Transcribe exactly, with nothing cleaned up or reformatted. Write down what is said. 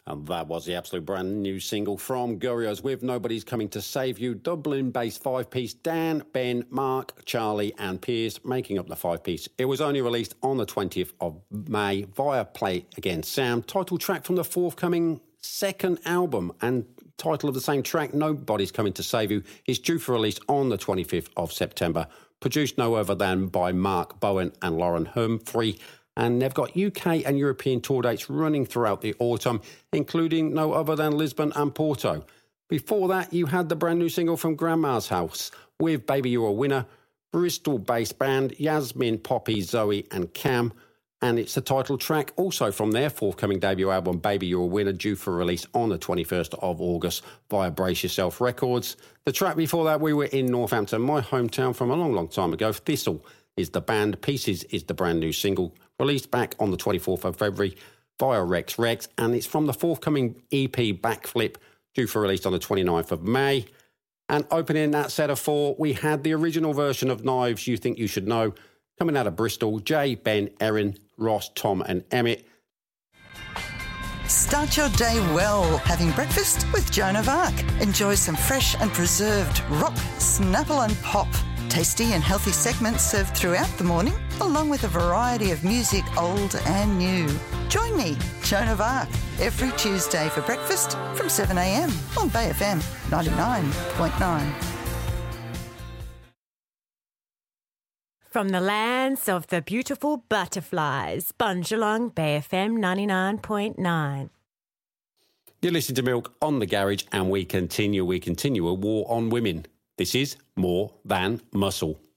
And that was the absolute brand new single from Gorillaz with Nobody's Coming to Save You. Dublin-based five-piece Dan, Ben, Mark, Charlie and Piers making up the five-piece. It was only released on the twentieth of May via Play Again Sound. Title track from the forthcoming second album and title of the same track, Nobody's Coming to Save You, is due for release on the twenty-fifth of September. Produced no other than by Mark Bowen and Lauren Humphrey. And they've got U K and European tour dates running throughout the autumn, including no other than Lisbon and Porto. Before that, you had the brand new single from Grandma's House with Baby You're a Winner, Bristol-based band Yasmin, Poppy, Zoe and Cam. And it's the title track also from their forthcoming debut album, Baby You're a Winner, due for release on the twenty-first of August via Brace Yourself Records. The track before that, we were in Northampton, my hometown from a long, long time ago. Thistle is the band, Pieces is the brand new single, released back on the twenty-fourth of February via Rex Rex, and it's from the forthcoming E P Backflip, due for release on the twenty-ninth of May. And opening that set of four, we had the original version of Knives, You Think You Should Know, coming out of Bristol, Jay, Ben, Erin, Ross, Tom and Emmett. Start your day well, having breakfast with Joan of Arc. Enjoy some fresh and preserved rock, snapple and pop. Tasty and healthy segments served throughout the morning, along with a variety of music, old and new. Join me, Joan of Arc, every Tuesday for breakfast from seven a m on Bay F M ninety-nine point nine. From the lands of the beautiful butterflies, Bunjalong, Bay F M ninety-nine point nine. You're listening to Milk on the Garage, and we continue, we continue a war on women. This is More Than Muscle.